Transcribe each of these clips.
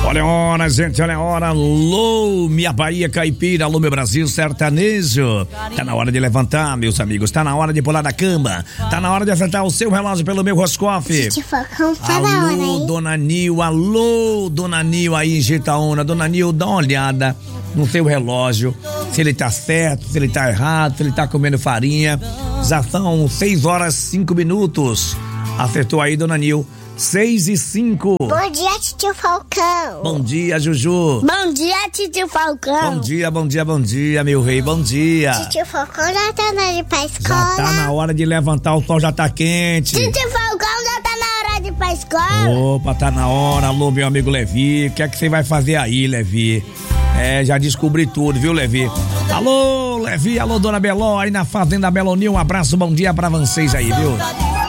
Olha a hora, gente, olha a hora. Alô, minha Bahia caipira, alô, meu Brasil sertanejo. Tá na hora de levantar, meus amigos, tá na hora de pular da cama, tá na hora de acertar o seu relógio pelo meu Roscoff. Alô, dona Nil, alô, dona Nil aí em Gitaúna. Dona Nil, dá uma olhada no seu relógio, se ele tá certo, se ele tá errado, se ele tá comendo farinha. Já são 6 horas 5 minutos. Acertou aí, dona Nil. 6:05. Bom dia, titio Falcão. Bom dia, Juju. Bom dia, titio Falcão. Bom dia, bom dia, bom dia, meu rei, bom dia. Titio Falcão já tá na hora de ir pra escola. Já tá na hora de levantar, o sol já tá quente. Titio Falcão já tá na hora de ir pra escola. Opa, tá na hora. Alô, meu amigo Levi, o que é que você vai fazer aí, Levi? Já descobri tudo, viu, Levi? Alô, Levi, alô, dona Beló, aí na Fazenda Belonil, um abraço, bom dia pra vocês aí, viu?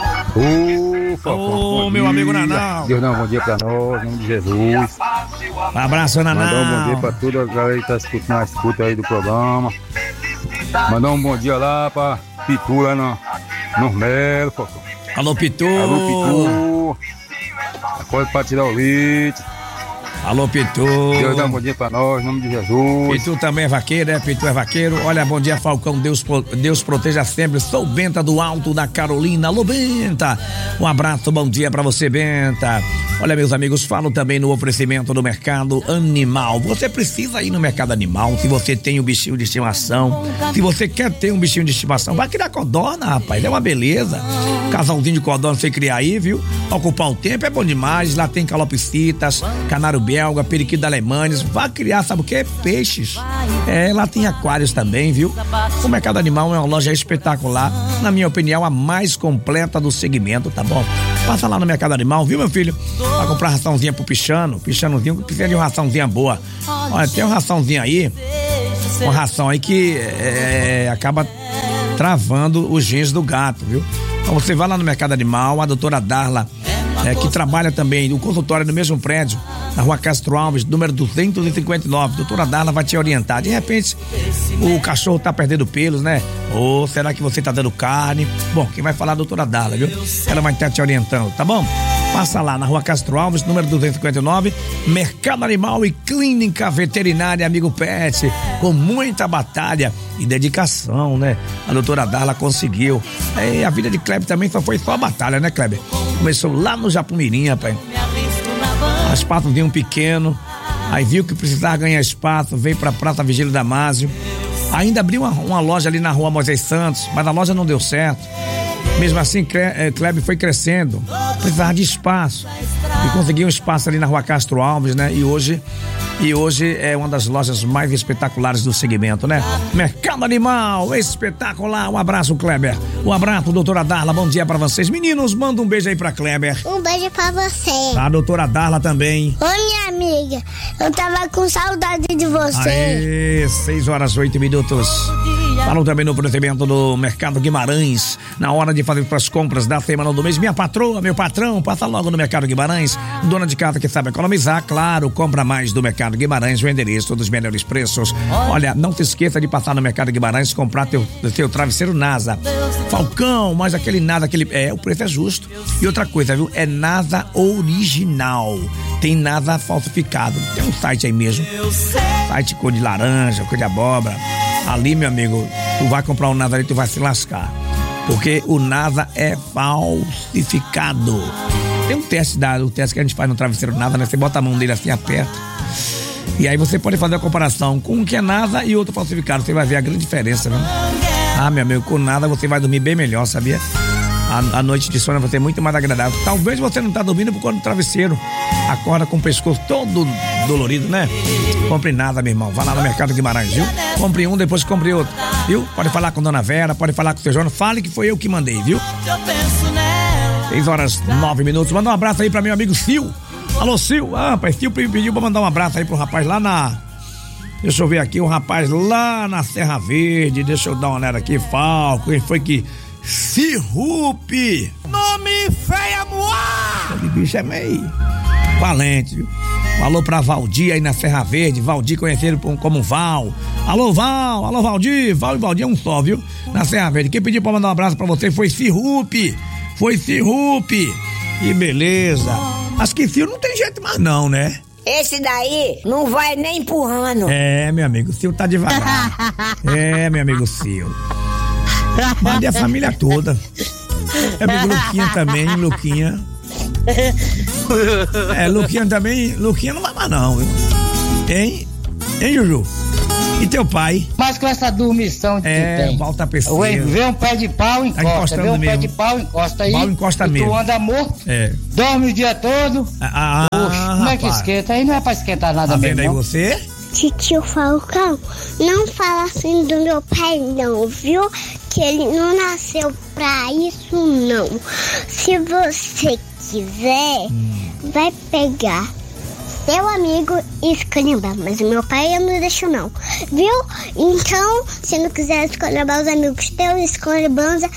Ô, meu amigo Nanau. Deus dá um bom dia pra nós, em nome de Jesus. Um abraço, Nanau. Mandar um bom dia pra toda a galera que tá escutando a escuta aí do programa. Mandar um bom dia lá pra Pitu lá no Melo, Falcão. Alô, Pitu. Alô, Pitu. Acorda pra tirar o leite. Alô, Pitu. Deus dá um bom dia pra nós, em nome de Jesus. Pitu também é vaqueiro, né? Pitu é vaqueiro. Olha, bom dia, Falcão. Deus proteja sempre. Sou Benta do Alto da Carolina. Alô, Benta. Um abraço, bom dia pra você, Benta. Olha, meus amigos, falo também no oferecimento do mercado animal. Você precisa ir no mercado animal se você tem um bichinho de estimação. Se você quer ter um bichinho de estimação, vai criar codorna, rapaz. É uma beleza. Casalzinho de codorna você criar aí, viu? Ocupar o tempo é bom demais. Lá tem calopsitas, canário belga, periquito da Alemanha. Vai criar, sabe o que? Peixes. Lá tem aquários também, viu? O mercado animal é uma loja espetacular. Na minha opinião, a mais completa do segmento, tá bom? Passa lá no mercado animal, viu, meu filho? Vai comprar raçãozinha pro pichanozinho que precisa de uma raçãozinha boa. Olha, tem uma raçãozinha aí, uma ração aí que acaba travando os genes do gato, viu? Então você vai lá no mercado animal, a doutora Darla, que trabalha também, o consultório no mesmo prédio, na rua Castro Alves, número 259. Doutora Darla vai te orientar. De repente, o cachorro tá perdendo pelos, né? Ou será que você tá dando carne? Bom, quem vai falar é a doutora Darla, viu? Ela vai estar te orientando, tá bom? Passa lá na rua Castro Alves, número 259, Mercado Animal e Clínica Veterinária Amigo Pet, com muita batalha e dedicação, né? A doutora Darla conseguiu. A vida de Kleber também foi só batalha, né, Kleber? Começou lá no Japumirim, rapaz. Espaçozinho pequeno, aí viu que precisava ganhar espaço, veio pra Praça Vigílio Damásio. Ainda abriu uma loja ali na rua Moisés Santos, mas a loja não deu certo. Mesmo assim, Kleber foi crescendo, precisava de espaço e conseguiu um espaço ali na rua Castro Alves, né? E hoje é uma das lojas mais espetaculares do segmento, né? Mercado Animal, espetacular. Um abraço, Kleber. Um abraço, doutora Darla. Bom dia pra vocês. Meninos, manda um beijo aí pra Kleber. Um beijo pra você. A doutora Darla também. Oi, minha amiga. Eu tava com saudade de você. Aê, 6 horas 8 minutos. Falam também no oferecimento do Mercado Guimarães. Na hora de fazer as compras da semana do mês, minha patroa, meu patrão, passa logo no Mercado Guimarães. Dona de casa que sabe economizar, claro, compra mais do Mercado Guimarães, o endereço dos melhores preços. Olha, não se esqueça de passar no Mercado Guimarães e comprar teu travesseiro NASA. Falcão, mas aquele NASA, o preço é justo. E outra coisa, viu? É NASA original. Tem NASA falsificado. Tem um site aí mesmo. Site cor de laranja, cor de abóbora. Ali, meu amigo, tu vai comprar um NASA ali, tu vai se lascar. Porque o NASA é falsificado. Tem um teste que a gente faz no travesseiro NASA, né? Você bota a mão dele assim, aperta. E aí você pode fazer a comparação com um que é NASA e outro falsificado. Você vai ver a grande diferença, né? Meu amigo, com NASA você vai dormir bem melhor, sabia? A noite de sono vai ser muito mais agradável. Talvez você não tá dormindo por conta do travesseiro. Acorda com o pescoço todo dolorido, né? Compre nada, meu irmão. Vai lá no Mercado Guimarães, viu? Compre um, depois compre outro, viu? Pode falar com Dona Vera, pode falar com o seu João. Fale que foi eu que mandei, viu? 6 horas 9 minutos. Manda um abraço aí pra meu amigo Sil. Alô, Sil. Rapaz, Sil pediu pra mandar um abraço aí pro rapaz lá deixa eu ver aqui, um rapaz lá na Serra Verde. Deixa eu dar uma olhada aqui, Falco. Quem foi que... Cirrupe! Nome feia, moá! Esse bicho é meio valente, viu? Alô pra Valdir aí na Serra Verde. Valdir conhecido como Val. Alô, Val! Alô, Valdir! Val e Valdir é um só, viu? Na Serra Verde. Quem pediu pra mandar um abraço pra você foi Cirrupe! Que beleza! Acho que Ciro não tem jeito mais não, né? Esse daí não vai nem empurrando. É, meu amigo, o Sil tá devagar. É, meu amigo Sil. Mande a família toda. Meu amigo Luquinha também, Luquinha. Luquinha também. Luquinha não vai mais não, viu? Hein, Juju? E teu pai? Mas com essa dormição que tu tem. O pau tá pesado. Vê um pé de pau, encosta. Vê um pé de pau, encosta aí. Pau encosta e mesmo. Tu anda morto, dorme o dia todo. Como é que esquenta? Aí não é pra esquentar nada mesmo. Tá vendo aí você? Titio Falcão, não fala assim do meu pai não, viu? Que ele não nasceu pra isso não. Se você quiser, vai pegar seu amigo e escolher, mas o meu pai eu não deixo não, viu? Então, se não quiser escolher os amigos teus, escolha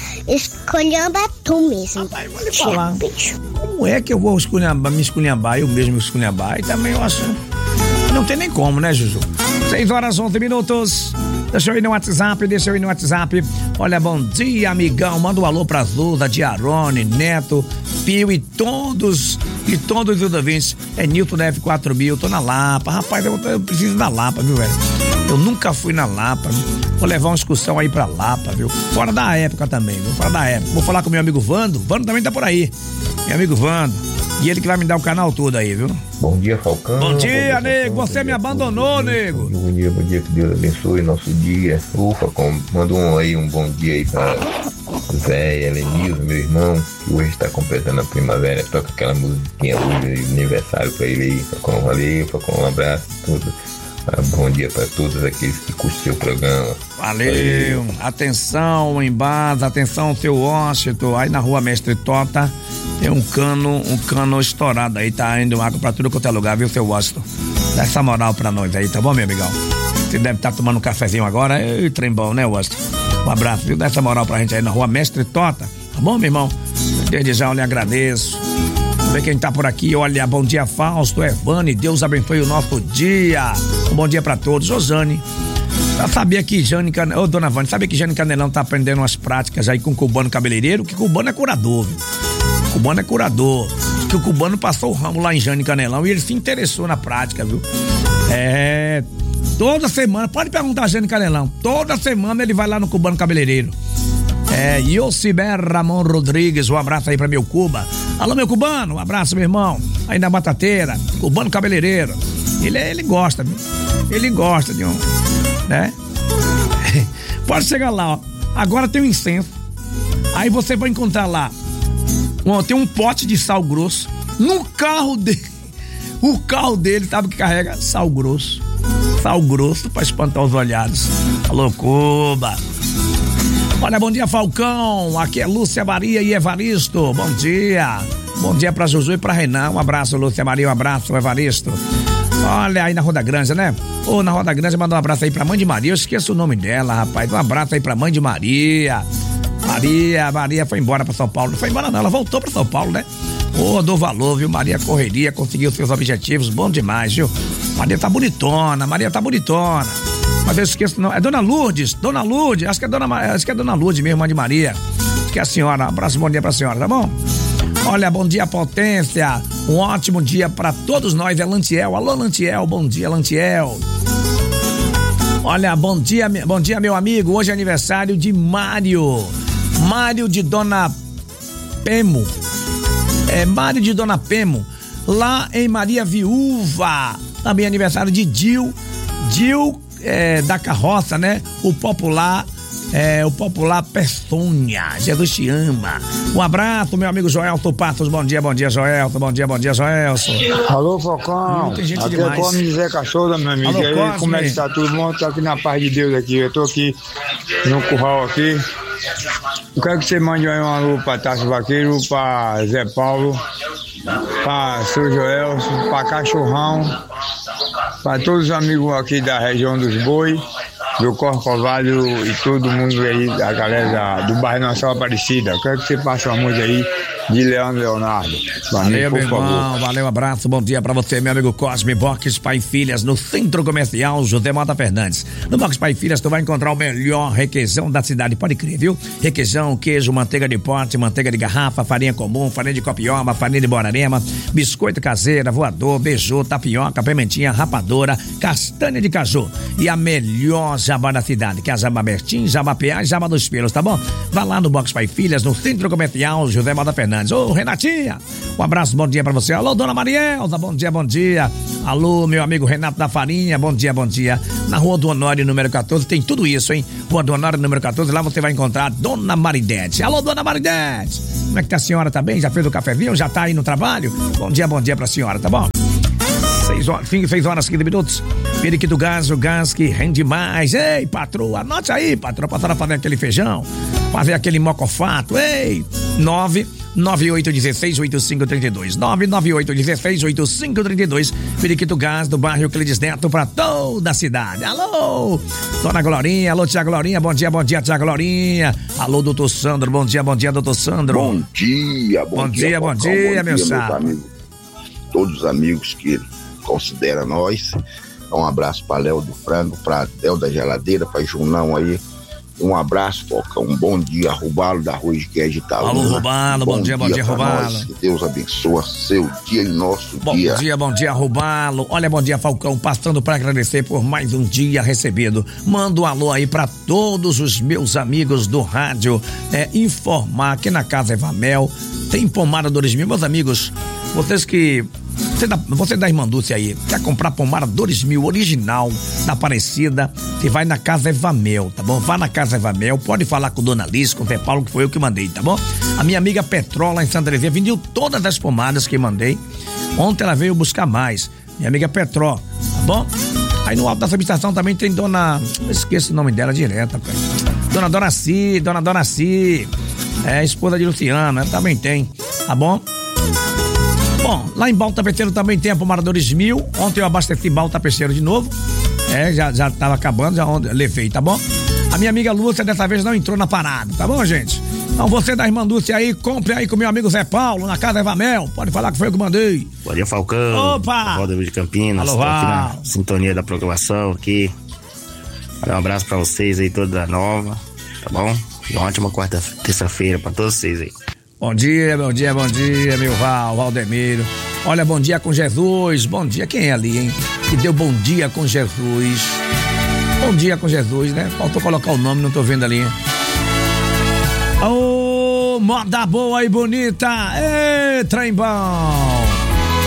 tu mesmo. Rapaz, vou lhe falar. Como é que eu vou me esculhambar, eu mesmo esculhambar? E também eu acho... Não tem nem como, né, Juju? 6h11. Deixa eu ir no WhatsApp. Olha, bom dia, amigão. Manda um alô pra Zuda, Diarone, Neto, Pio e todos os ouvintes. É Nilton da F4000, tô na Lapa. Rapaz, eu preciso da Lapa, viu, velho? Eu nunca fui na Lapa. Vou levar uma excursão aí pra Lapa, viu? Fora da época também, viu? Fora da época. Vou falar com meu amigo Vando. Vando também tá por aí. Meu amigo Vando. E ele que vai me dar o canal todo aí, viu? Bom dia, Falcão. Bom dia, nego. Você me abandonou, nego. Bom dia, que Deus abençoe nosso dia. Falcão, manda um bom dia aí pra Zé, Helenilson, meu irmão, que hoje está completando a primavera. Toca aquela musiquinha hoje, aniversário pra ele aí. Falcão, valeu, Falcão, um abraço, tudo. Bom dia para todos aqueles que curtem o seu programa. Valeu. Atenção, Embasa, atenção, seu Washington. Aí na rua Mestre Tota tem um cano estourado aí, tá indo água pra tudo quanto é lugar, viu, seu Washington? Dá essa moral pra nós aí, tá bom, meu amigão? Você deve estar tomando um cafezinho agora, trem bom, né, Washington? Um abraço, viu? Dá essa moral pra gente aí na rua Mestre Tota, tá bom, meu irmão? Desde já eu lhe agradeço. Vamos ver quem tá por aqui. Olha, bom dia, Fausto, Evane, Deus abençoe o nosso dia. Um bom dia pra todos. Josane, eu sabia que dona Vane, sabia que Jane Canelão tá aprendendo umas práticas aí com o cubano cabeleireiro, que cubano é curador, viu? Cubano é curador. Que o cubano passou o ramo lá em Jane Canelão e ele se interessou na prática, viu? Toda semana, pode perguntar a Jane Canelão, toda semana ele vai lá no cubano cabeleireiro. Yosiber Ramon Rodrigues, um abraço aí pra meu Cuba. Alô, meu cubano, um abraço, meu irmão. Aí na Batateira, cubano cabeleireiro. Ele gosta, viu? Ele gosta de um, né? Pode chegar lá, ó. Agora tem um incenso. Aí você vai encontrar lá, tem um pote de sal grosso no carro dele. O carro dele, sabe o que carrega? Sal grosso. Sal grosso pra espantar os olhados. Alô, Cuba. Olha, bom dia, Falcão. Aqui é Lúcia Maria e Evaristo. Bom dia. Bom dia pra Juju e pra Renan. Um abraço, Lúcia Maria. Um abraço, Evaristo. Olha, aí na Roda Granja, né? Na Roda Granja, manda um abraço aí pra mãe de Maria. Eu esqueço o nome dela, rapaz. Um abraço aí pra mãe de Maria. Maria foi embora pra São Paulo. Não foi embora não, ela voltou pra São Paulo, né? Dou valor, viu? Maria correria, conseguiu seus objetivos. Bom demais, viu? Maria tá bonitona. Mas eu esqueço, não. É Dona Lourdes. Acho que é Dona Lourdes mesmo, mãe de Maria. Acho que é a senhora. Um abraço, bom dia pra senhora, tá bom? Olha, bom dia, potência. Um ótimo dia pra todos nós. É Lantiel. Alô, Lantiel. Bom dia, Lantiel. Olha, bom dia, meu amigo. Hoje é aniversário de Mário. Mário de Dona Pemo. Mário de Dona Pemo. Lá em Maria Viúva. Também aniversário de Dil da Carroça, né? O popular Peçonha. Jesus te ama. Um abraço, meu amigo Joelson Passos. Bom dia, Joelson. Bom dia, Joelson. Alô, Falcão. Tem gente aqui demais. é Cosme Zé Cachorro, meu amigo. Alô, e aí, Cosme. como é que tá? Tudo bom? Tô aqui na paz de Deus aqui. Eu tô aqui no curral aqui. Eu quero que você mande aí um alô pra Tasso Vaqueiro, pra Zé Paulo, pra seu Joelson, pra Cachorrão, pra todos os amigos aqui da região dos Boi, do Corcovado e todo mundo aí, da galera do bairro Nossa Aparecida. Eu quero que você passe uma música aí de Leonardo. Valeu, meu irmão, valeu, abraço, bom dia pra você, meu amigo Cosme Box Pai e Filhas, no Centro Comercial José Mota Fernandes. No Box Pai e Filhas tu vai encontrar o melhor requeijão da cidade, pode crer, viu? Requeijão, queijo, manteiga de pote, manteiga de garrafa, farinha comum, farinha de copioba, farinha de borarema, biscoito caseira, voador, beiju, tapioca, pimentinha, rapadora, castanha de caju e a melhor jabá da cidade, que é a Jabá Bertim, Jabá PA e Jabá dos Pelos, tá bom? Vá lá no Box Pai e Filhas, no Centro Comercial José Mota Fernandes. Ô, Renatinha, um abraço, bom dia pra você. Alô, dona Marielza, bom dia, bom dia. Alô, meu amigo Renato da Farinha, bom dia, bom dia. Na Rua do Honório, número 14, tem tudo isso, hein? Rua do Honório, número 14, lá você vai encontrar a dona Maridete. Alô, dona Maridete, como é que tá a senhora, tá bem? Já fez o cafezinho? Já tá aí no trabalho? Bom dia pra senhora, tá bom? 6 horas, 15 minutos. Periquito Gás, o gás que rende mais. Ei, patroa, anote aí, patroa, pra fazer aquele feijão, fazer aquele mocofato. Ei, 998168532. 998168532. Periquito Gás do bairro Euclides Neto pra toda a cidade. Alô, dona Glorinha, alô, tia Glorinha, bom dia, tia Glorinha. Alô, doutor Sandro, bom dia, doutor Sandro. Bom dia, meu sábio. Todos os amigos que consideram nós. Um abraço para Léo do Frango, para Del da Geladeira, para Junão aí. Um abraço, Foca. Um bom dia, Rubalo da Rua de Itaúna. Alô, Rubalo, bom dia, Rubalo. Que Deus abençoe seu dia e nosso dia. Bom dia, Rubalo. Olha, bom dia, Falcão, passando para agradecer por mais um dia recebido. Manda um alô aí para todos os meus amigos do rádio, informar que na Casa Evamel tem pomada 2000, meus amigos, vocês que você da Irmã Dulce aí, quer comprar pomada 2000 original da Aparecida, você vai na Casa Evamel, tá bom? Vá na Casa Evamel, pode falar com Dona Alice, com o Zé Paulo, que foi eu que mandei, tá bom? A minha amiga Petrola em Santa Terezinha vendeu todas as pomadas que mandei. Ontem ela veio buscar mais, minha amiga Petró, tá bom? Aí no alto da subestação também tem dona, eu esqueço o nome dela direto, rapaz. Dona Doraci, esposa de Luciano, ela também tem, tá bom? Bom, lá em Balta Peixeiro também tem a pomada 2000. Ontem eu abasteci Balta Peixeiro de novo. Já tava acabando, já levei, tá bom? A minha amiga Lúcia dessa vez não entrou na parada, tá bom, gente? Então você da Irmã Dulce aí, compre aí com meu amigo Zé Paulo, na Casa Evamel. Pode falar que foi eu que mandei. Bom dia, Falcão. Opa! Roda de Campinas. Alô, aqui na sintonia da programação aqui. Um abraço pra vocês aí, toda da nova, tá bom? E uma ótima terça-feira pra todos vocês aí. Bom dia, meu Valdemiro. Olha, bom dia com Jesus. Bom dia, quem é ali, hein? Que deu bom dia com Jesus. Bom dia com Jesus, né? Faltou colocar o nome, não tô vendo ali. Ô, moda boa e bonita. Ê, trem bom.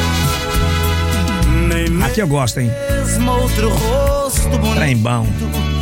Aqui eu gosto, hein? Trem bom.